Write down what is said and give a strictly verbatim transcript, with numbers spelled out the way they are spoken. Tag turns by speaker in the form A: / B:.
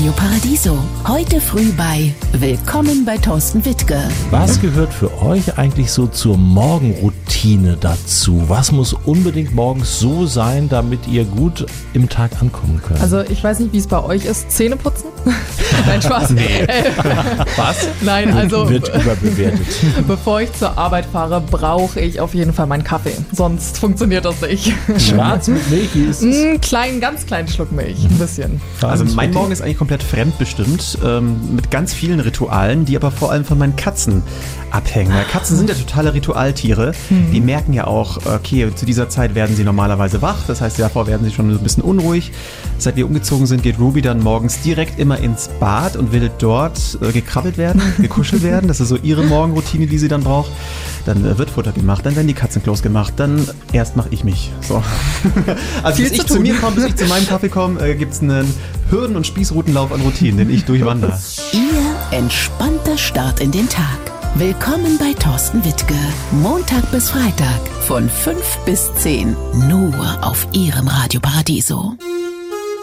A: Radio Paradiso. Heute früh bei Willkommen bei Thorsten Wittke.
B: Was gehört für euch eigentlich so zur Morgenroutine dazu? Was muss unbedingt morgens so sein, damit ihr gut im Tag ankommen könnt?
C: Also ich weiß nicht, wie es bei euch ist. Zähne putzen? Nein, Spaß.
B: Nee. Was?
C: Nein, also
B: wird überbewertet.
C: Bevor ich zur Arbeit fahre, brauche ich auf jeden Fall meinen Kaffee. Sonst funktioniert das nicht.
B: Schwarz mit Milch, wie ist es?
C: Einen kleinen, ganz kleinen Schluck Milch. Ein bisschen.
D: Also mein Morgen ist eigentlich komplett fremdbestimmt, ähm, mit ganz vielen Ritualen, die aber vor allem von meinen Katzen abhängen. Weil Katzen sind ja totale Ritualtiere. Mhm. Die merken ja auch, okay, zu dieser Zeit werden sie normalerweise wach. Das heißt, davor werden sie schon ein bisschen unruhig. Seit wir umgezogen sind, geht Ruby dann morgens direkt immer ins Bad und will dort äh, gekrabbelt werden, gekuschelt werden. Das ist so ihre Morgenroutine, die sie dann braucht. Dann äh, wird Futter gemacht, dann werden die Katzenklos gemacht, dann erst mache ich mich. So. Also bis ich zu mir komme, bis ich zu meinem Kaffee komme, äh, gibt es einen Hürden- und Spießrutenlauf an Routinen, den ich durchwandere.
A: Ihr entspannter Start in den Tag. Willkommen bei Thorsten Wittke. Montag bis Freitag von fünf bis zehn. Nur auf Ihrem Radio Paradiso.